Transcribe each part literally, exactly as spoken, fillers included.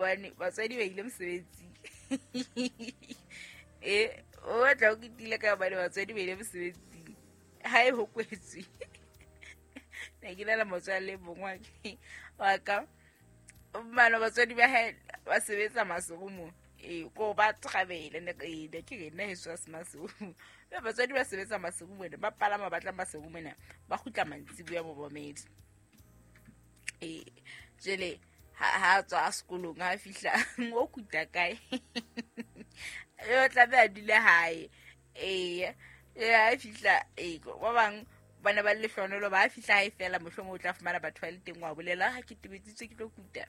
maobane batswadi ba ile mosebetsi eh o tla o kitile ka bana batswadi ba ile mosebetsi ha e ho kwetswe ne ke la motswalle bongwa ke wa ka mano batswadi ba ha ba sebetsa masomo eh ko ba travele ne ke ke ne so smaso ba batswadi ba sebetsa masomo ne ba palama ba tla masomo ne ba khutla mantsibu ya bobomedi eh jele ha tswa sekolong ha fihla ngo kuta kae yo tla ba dile hae eh ya fihla eh ba bang bana ba le hlonolo ba fihla hae fela mohlomong o tla fumana batho ba le teng wa bolela ha ke tebetsitswe ke tlo kuta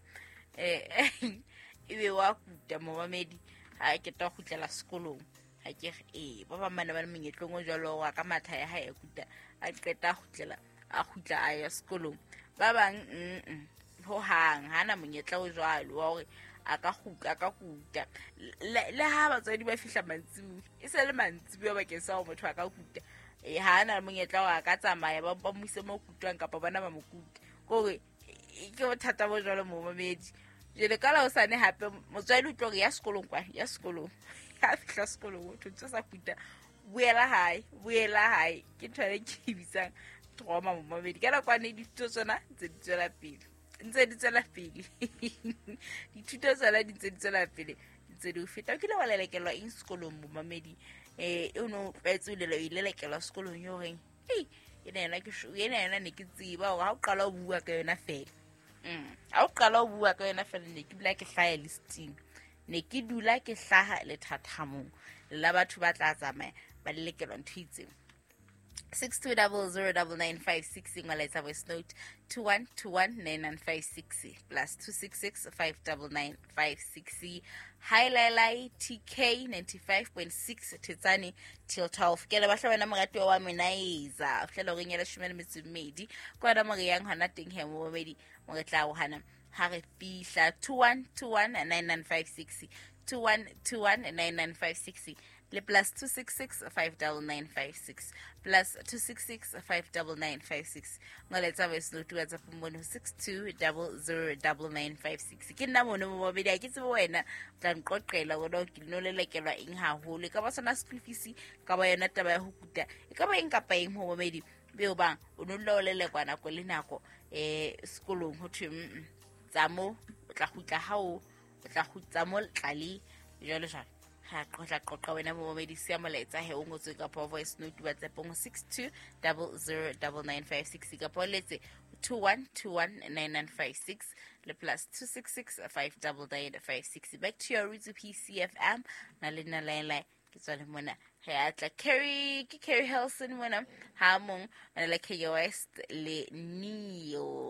eh ebe wa kuta momamedi ha ke tla khutlela sekolong ha ke eh ba ba mana ba le menyetlong o jalo wa ka matha ya hae kuta a qeta khutlela a khutla a ya sekolong ba bang mm ho hang hana monyetla o jwalo wa hore a ka khuka ka kuta le ha batswadi ba fihla mantsibu e se le mantsibu ba ke sa o motho a ka kuta e hana monyetla wa ka tsamaya ba ba mose mo kutwang kapa bana ba mokuta gore ke o thata bo jwalo mo mamedi jele kala o sane hape motswadi o tlo ya sekolong kwa ya sekolong ha fihla sekolong o tshotse sa kuta buela hae buela hae ke thwele ke bisang trauma mo mamedi kana kwa ne dithuto tsona tse di tsela pele ntse di tsela pele dithuto tsela di ntse di tsela pele ntse di feta ke le wa lelekelwa in sekolong mo mamedi eh o no petsulelo ile lelekelwa sekolong yo reng hey ene na ke shu ene na ne ke tsiba o ha o qala o bua ka yona fela mm ha o qala o bua ka yona fela ne ke dula ke hlaya listing ne ke dula ke hlaha le thathamong la batho ba tla tsamaya ba lelekelwa ntwitse six two zero zero nine nine five six ngwaletsa voice note two one two one nine nine five six plus two six six five nine nine five six hi Laila T K ninety-five point six Tetsani till twelve ke le ba hlabana mogati wa menaiza flela go nyela shumela metsumedi kwa da mo yang hana teng he mo medi mo re tla o hana ha re fihla two one two one nine nine five six two one two one nine nine five six le plus two six six five nine nine five six plus two six six five nine nine five six ngoletsa voice note wa tsa pomono six two zero zero nine nine five six ke nna mono mo bobedi a ke tsebo wena tla nqoqela go no ke no lelekelwa eng ha hole ka ba sona school fees ka ba yona taba ya ho kuta e ka ba eng ka pa eng mo bobedi beo bang o no lo lelekwa nako le nako eh sekolong ho thwe tsa mo o tla khutla ha o tla khutsa mo tlali jalo jalo ha qoqa qoqa wena mo mo disia molaetsa he o ngotse ka po voice note wa tsepong six two zero zero nine nine five six ka po letse two one two one nine nine five six le plus two six six five nine nine five six back to your roots of P C F M na le na la la ke tsale mona he atla carry ke carry Helson mona ha mong na la K O S le Neo